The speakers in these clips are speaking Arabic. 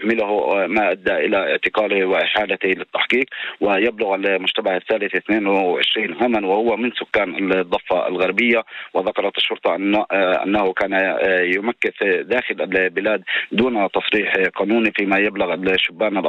يحمله ما أدى إلى اعتقاله وإحالته للتحقيق. ويبلغ المشتبه الثالث 22 عاما وهو من سكان الضفة الغربية. وذكرت الشرطة أنه كان يمكث داخل البلاد دون تصريح قانوني، فيما يبلغ الشبان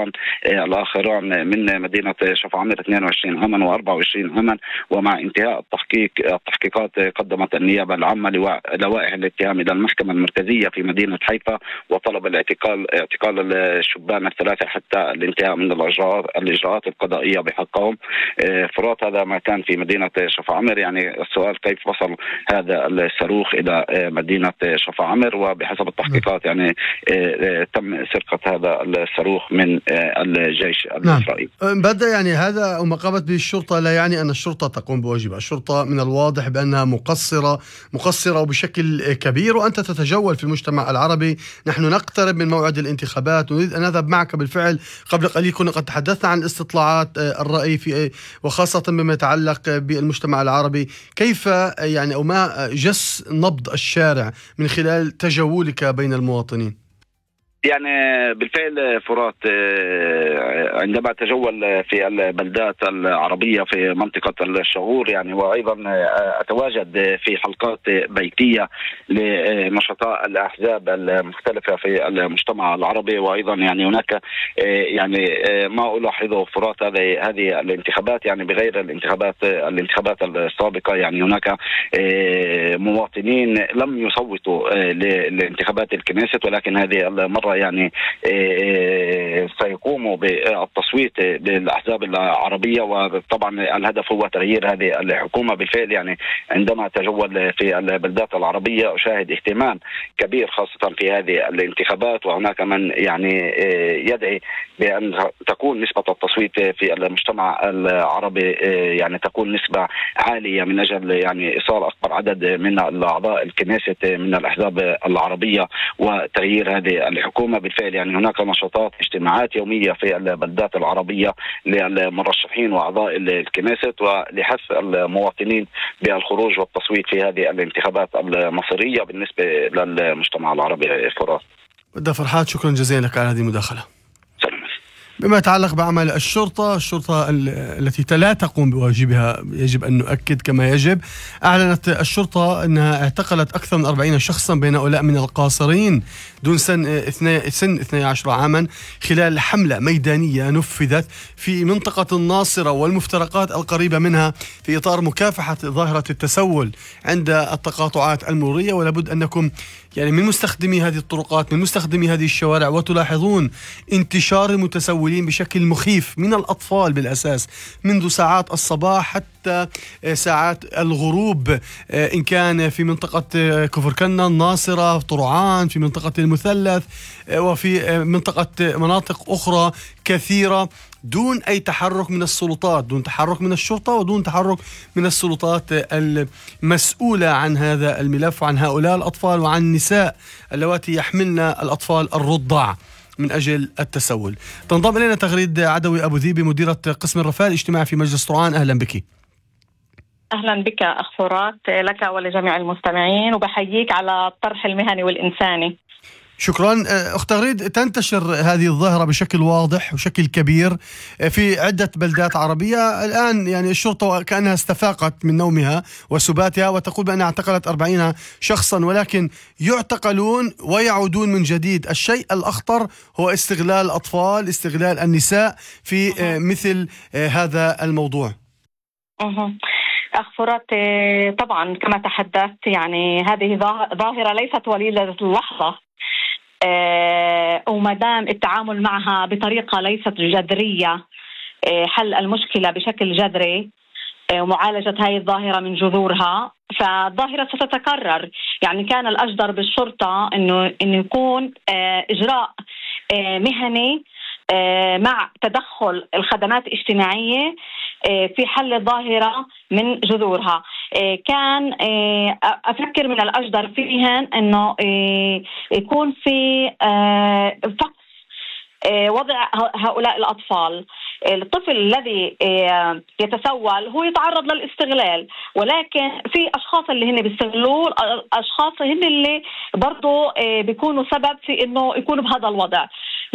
الآخران من مدينة شفا عمر 22 عاما و24 عاما. ومع انتهاء التحقيقات قدمت النيابة العامة لوائح الاتهام إلى المحكمة المركزية في مدينة حيفا، وطلب اعتقال الشبان الثلاثة حتى الانتهاء من الإجراءات القضائية بحقهم. فرات هذا ما كان في مدينة شفا عمر. يعني السؤال كيف وصل هذا الصاروخ إلى مدينة شفا عمر؟ وبحسب التحقيقات يعني تم سرقة هذا الصاروخ من الجيش الإسرائيلي. بدأ يعني هذا وما قامت به الشرطة لا يعني أن الشرطة تقوم بواجبها. الشرطة من الواضح بأنها مقصرة وبشكل كبير، وأنت تتجول في المجتمع العربي. نحن نقترب من موعد الانتخابات، نريد أن نذهب معك بالفعل. قبل قليل كنا قد تحدثنا عن استطلاعات الرأي وخاصة بما يتعلق بالمجتمع العربي. كيف يعني أو ما جس نبض الشارع من خلال تجولك بين المواطنين؟ يعني بالفعل فرات عندما أتجول في البلدات العربية في منطقة الشغور يعني، وأيضا أتواجد في حلقات بيتية لنشطاء الأحزاب المختلفة في المجتمع العربي. وأيضا يعني هناك يعني ما ألاحظه فرات هذه الانتخابات يعني بغير الانتخابات السابقة، يعني هناك مواطنين لم يصوتوا لانتخابات الكنيست، ولكن هذه المرة يعني سيقوموا بالتصويت للأحزاب العربية. وطبعا الهدف هو تغيير هذه الحكومة. بالفعل يعني عندما أتجول في البلدات العربية أشاهد اهتمام كبير خاصة في هذه الانتخابات، وهناك من يعني يدعي بأن تكون نسبة التصويت في المجتمع العربي يعني تكون نسبة عالية من أجل يعني إيصال أكبر عدد من الأعضاء الكنيست من الأحزاب العربية وتغيير هذه الحكومة. بالفعل يعني هناك نشاطات اجتماعات يومية في البلدات العربية للمرشحين وأعضاء الكنيست ولحث المواطنين بالخروج والتصويت في هذه الانتخابات المصيرية بالنسبة للمجتمع العربي. فراس بدأ فرحات، شكرا جزيلا لك على هذه المداخلة. بما يتعلق بعمل الشرطة التي لا تقوم بواجبها يجب أن نؤكد كما يجب. أعلنت الشرطة أنها اعتقلت أكثر من 40 شخصا بين هؤلاء من القاصرين دون سن 12 عاما خلال حملة ميدانية نفذت في منطقة الناصرة والمفترقات القريبة منها في إطار مكافحة ظاهرة التسول عند التقاطعات المرورية. ولابد أنكم يعني من مستخدمي هذه الطرقات، من مستخدمي هذه الشوارع، وتلاحظون انتشار المتسولين بشكل مخيف من الأطفال بالأساس منذ ساعات الصباح حتى ساعات الغروب، إن كان في منطقة كفر كنا، الناصرة، طرعان، في منطقة المثلث، وفي مناطق أخرى كثيرة، دون أي تحرك من السلطات، دون تحرك من الشرطة ودون تحرك من السلطات المسؤولة عن هذا الملف وعن هؤلاء الأطفال وعن النساء اللواتي يحملن الأطفال الرضع من أجل التسول. تنضم إلينا تغريد عدوي أبو ذيبي، مديرة قسم الرفاه الاجتماعي في مجلس طرعان. أهلا بك. أهلا بك أخ فرات، لك ولجميع المستمعين، وبحييك على الطرح المهني والإنساني. شكرا. أخت تغريد، تنتشر هذه الظاهرة بشكل واضح وشكل كبير في عدة بلدات عربية. الآن يعني الشرطة كأنها استفاقت من نومها وسباتها وتقول بأنها اعتقلت 40 شخصا، ولكن يعتقلون ويعودون من جديد. الشيء الأخطر هو استغلال الأطفال، استغلال النساء في مثل هذا الموضوع. أخ فرات، طبعا كما تحدثت يعني هذه ظاهرة ليست وليدة اللحظة، وما دام التعامل معها بطريقة ليست جذرية، حل المشكلة بشكل جذري ومعالجة هذه الظاهرة من جذورها، فالظاهرة ستتكرر. يعني كان الأجدر بالشرطة إنه يكون إجراء مهني مع تدخل الخدمات الاجتماعية في حل الظاهرة من جذورها. كان أفكر من الأجدر فيهن أنه يكون في فحص وضع هؤلاء الأطفال. الطفل الذي يتسول هو يتعرض للاستغلال، ولكن في أشخاص اللي هن بيستغلوه، أشخاص هن اللي برضو بيكونوا سبب في أنه يكونوا بهذا الوضع.